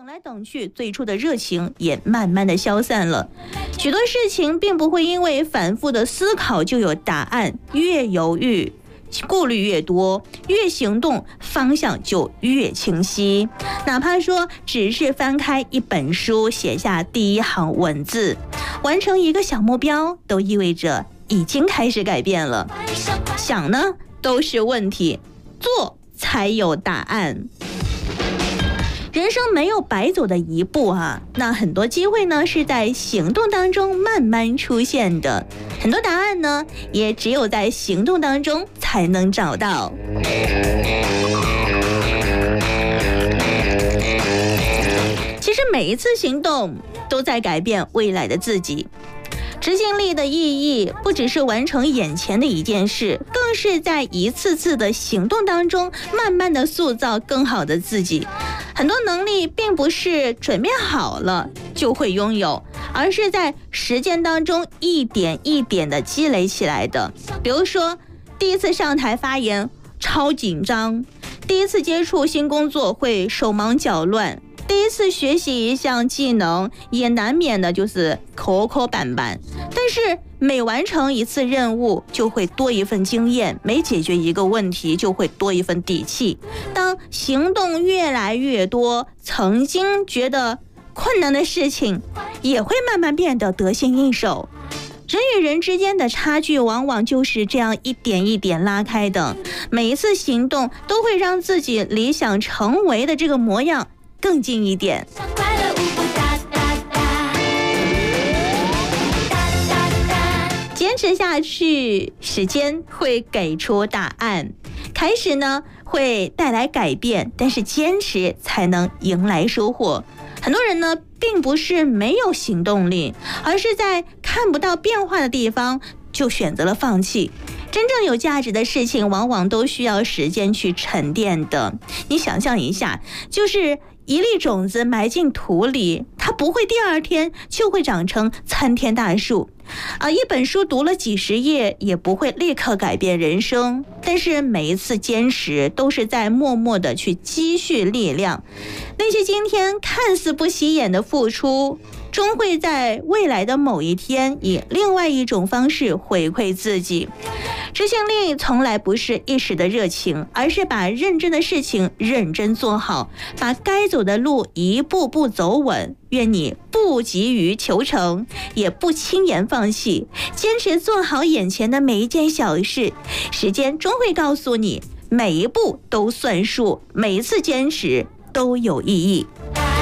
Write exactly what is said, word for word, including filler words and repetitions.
等来等去，最初的热情也慢慢的消散了。许多事情并不会因为反复的思考就有答案，越犹豫顾虑越多，越行动方向就越清晰。哪怕说只是翻开一本书，写下第一行文字，完成一个小目标，都意味着已经开始改变了。想呢都是问题，做才有答案。人生没有白走的一步啊，那很多机会呢是在行动当中慢慢出现的，很多答案呢也只有在行动当中才能找到。其实每一次行动都在改变未来的自己。执行力的意义不只是完成眼前的一件事，更是在一次次的行动当中慢慢的塑造更好的自己。很多能力并不是准备好了就会拥有，而是在实践当中一点一点的积累起来的。比如说第一次上台发言超紧张，第一次接触新工作会手忙脚乱，第一次学习一项技能也难免的就是磕磕绊绊，但是每完成一次任务就会多一份经验，每解决一个问题就会多一份底气。当行动越来越多，曾经觉得困难的事情也会慢慢变得得心应手。人与人之间的差距往往就是这样一点一点拉开的，每一次行动都会让自己理想成为的这个模样更近一点。坚持下去，时间会给出答案。开始呢会带来改变，但是坚持才能迎来收获。很多人呢并不是没有行动力，而是在看不到变化的地方就选择了放弃。真正有价值的事情往往都需要时间去沉淀的。你想象一下，就是一粒种子埋进土里，它不会第二天就会长成参天大树啊！一本书读了几十页也不会立刻改变人生，但是每一次坚持都是在默默的去积蓄力量。那些今天看似不起眼的付出，终会在未来的某一天以另外一种方式回馈自己。执行力从来不是一时的热情，而是把认真的事情认真做好，把该走的路一步步走稳。愿你不急于求成，也不轻言放弃，坚持做好眼前的每一件小事。时间终会告诉你，每一步都算数，每一次坚持都有意义。